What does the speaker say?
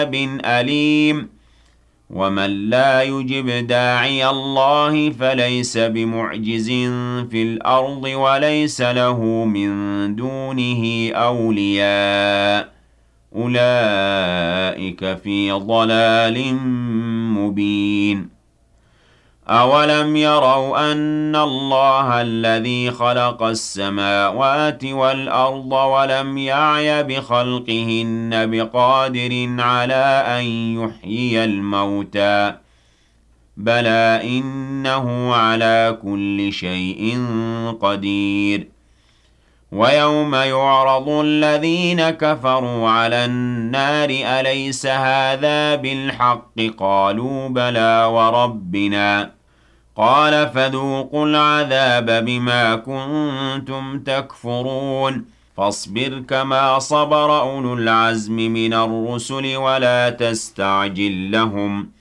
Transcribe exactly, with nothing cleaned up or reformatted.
أليم ومن لا يجب داعي الله فليس بمعجز في الأرض وليس له من دونه أولياء أولئك في ضلال مبين أولم يروا أن الله الذي خلق السماوات والأرض ولم يعي بخلقهن بقادر على أن يحيي الموتى بلى إنه على كل شيء قدير ويوم يعرض الذين كفروا على النار أليس هذا بالحق قالوا بلى وربنا قال فذوقوا العذاب بما كنتم تكفرون فاصبر كما صبر أولو العزم من الرسل ولا تستعجل لهم